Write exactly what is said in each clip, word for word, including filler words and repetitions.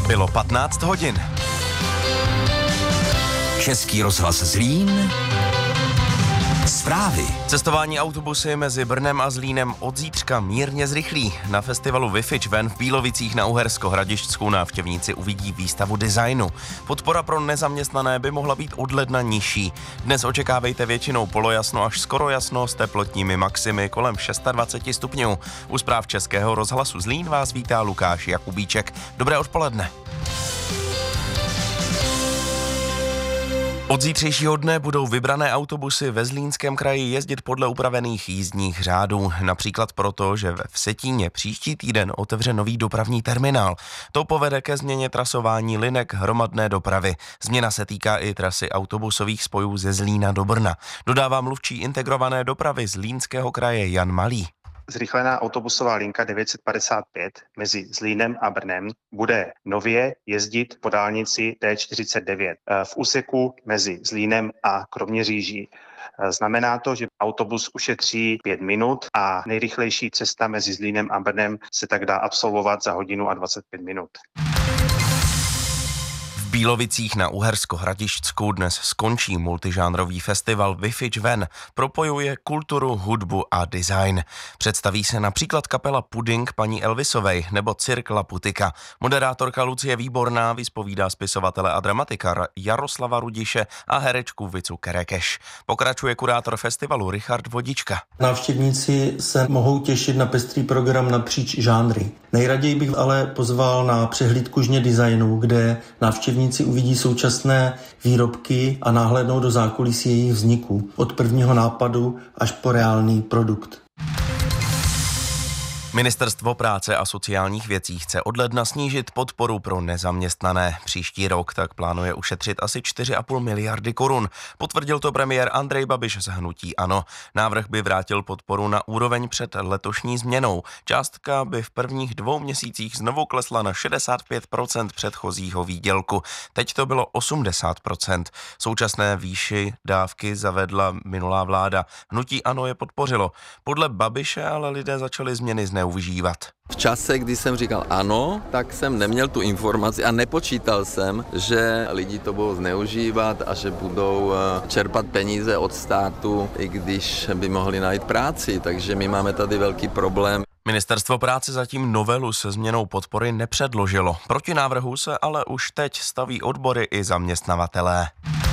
Bylo patnáct hodin. Český rozhlas Zlín. Zprávy. Cestování autobusy mezi Brnem a Zlínem od zítřka mírně zrychlí. Na festivalu Wi-Fi ven v Bílovicích na Uhersko-Hradišťsku návštěvníci uvidí výstavu designu. Podpora pro nezaměstnané by mohla být od ledna nižší. Dnes očekávejte většinou polojasno až skoro jasno s teplotními maximy kolem dvacet šest stupňů. U zpráv Českého rozhlasu Zlín vás vítá Lukáš Jakubíček. Dobré odpoledne. Od zítřejšího dne budou vybrané autobusy ve Zlínském kraji jezdit podle upravených jízdních řádů. Například proto, že ve Vsetíně příští týden otevře nový dopravní terminál. To povede ke změně trasování linek hromadné dopravy. Změna se týká i trasy autobusových spojů ze Zlína do Brna. Dodává mluvčí integrované dopravy Zlínského kraje Jan Malý. Zrychlená autobusová linka devět set padesát pět mezi Zlínem a Brnem bude nově jezdit po dálnici D čtyřicet devět v úseku mezi Zlínem a Kroměříží. Znamená to, že autobus ušetří pět minut a nejrychlejší cesta mezi Zlínem a Brnem se tak dá absolvovat za hodinu a dvacet pět minut. V Bílovicích na Uhersko-Hradišťsku dnes skončí multižánrový festival Wi-Fi ven. Propojuje kulturu, hudbu a design. Představí se například kapela Puding paní Elvisovej nebo Cirk La Putika. Moderátorka Lucie Výborná vyspovídá spisovatele a dramatika Jaroslava Rudiše a herečku Vicu Kerekeš. Pokračuje kurátor festivalu Richard Vodička. Návštěvníci se mohou těšit na pestrý program napříč žánry. Nejraději bych ale pozval na přehlídku žně designu, kde návštěvníci uvidí současné výrobky a náhlédnou do zákulisí jejich vzniku, od prvního nápadu až po reálný produkt. Ministerstvo práce a sociálních věcí chce od ledna snížit podporu pro nezaměstnané. Příští rok tak plánuje ušetřit asi čtyři a půl miliardy korun. Potvrdil to premiér Andrej Babiš z hnutí ANO. Návrh by vrátil podporu na úroveň před letošní změnou. Částka by v prvních dvou měsících znovu klesla na šedesát pět procent předchozího výdělku. Teď to bylo osmdesát procent. Současné výši dávky zavedla minulá vláda. Hnutí ANO je podpořilo. Podle Babiše ale lidé začali změny zneužívat. V čase, kdy jsem říkal ano, tak jsem neměl tu informaci a nepočítal jsem, že lidi to budou zneužívat a že budou čerpat peníze od státu, i když by mohli najít práci, takže my máme tady velký problém. Ministerstvo práce zatím novelu se změnou podpory nepředložilo. Proti návrhu se ale už teď staví odbory i zaměstnavatelé.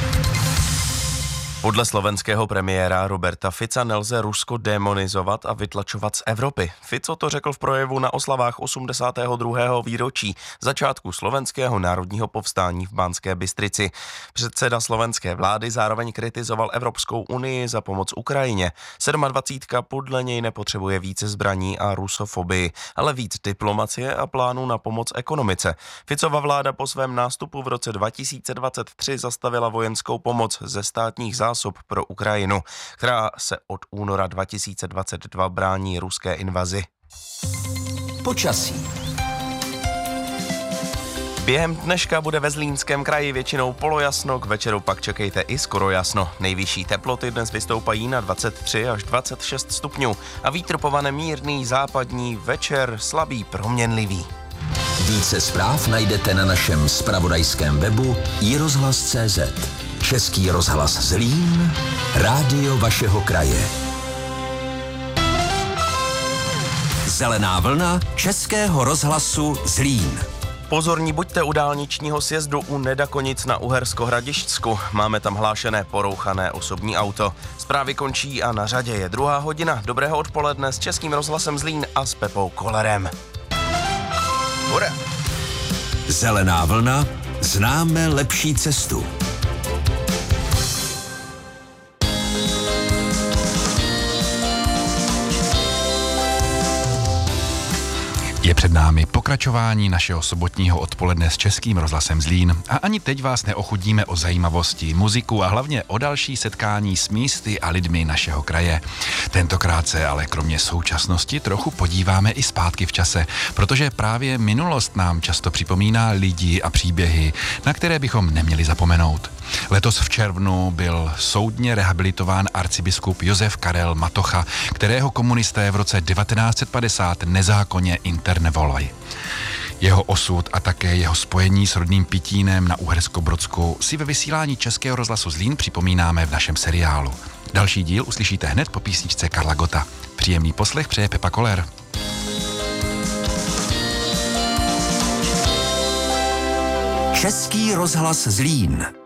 Podle slovenského premiéra Roberta Fica nelze Rusko démonizovat a vytlačovat z Evropy. Fico to řekl v projevu na oslavách osmdesátého druhého výročí začátku slovenského národního povstání v Banské Bystrici. Předseda slovenské vlády zároveň kritizoval Evropskou unii za pomoc Ukrajině. dvacítka sedm podle něj nepotřebuje více zbraní a rusofobii, ale víc diplomacie a plánu na pomoc ekonomice. Ficova vláda po svém nástupu v roce dva tisíce dvacet tři zastavila vojenskou pomoc ze státních zásob pro Ukrajinu, která se od února dva tisíce dvacet dva brání ruské invazi. Počasí. Během dneška bude ve Zlínském kraji většinou polojasno, k večeru pak čekejte i skoro jasno. Nejvyšší teploty dnes vystoupají na dvacet tři až dvacet šest stupňů a vítr povane mírný, západní, večer slabý, proměnlivý. Více zpráv najdete na našem zpravodajském webu i rozhlas tečka cé zet. Český rozhlas Zlín, rádio vašeho kraje. Zelená vlna Českého rozhlasu Zlín. Pozorní buďte u dálničního sjezdu u Nedakonic na Uhersko-Hradišťsku. Máme tam hlášené porouchané osobní auto. Zprávy končí a na řadě je druhá hodina. Dobrého odpoledne s Českým rozhlasem Zlín a s Pepou Kolerem. Hurá! Zelená vlna, známe lepší cestu. Je před námi pokračování našeho sobotního odpoledne s Českým rozhlasem Zlín a ani teď vás neochudíme o zajímavosti, muziku a hlavně o další setkání s místy a lidmi našeho kraje. Tentokrát se ale kromě současnosti trochu podíváme i zpátky v čase, protože právě minulost nám často připomíná lidi a příběhy, na které bychom neměli zapomenout. Letos v červnu byl soudně rehabilitován arcibiskup Josef Karel Matocha, kterého komunisté v roce devatenáct set padesát nezákonně internovali. Jeho osud a také jeho spojení s rodným Pitínem na Uhersko-Brodsku si ve vysílání Českého rozhlasu Zlín připomínáme v našem seriálu. Další díl uslyšíte hned po písničce Karla Gotta. Příjemný poslech přeje Pepa Koller. Český rozhlas Zlín.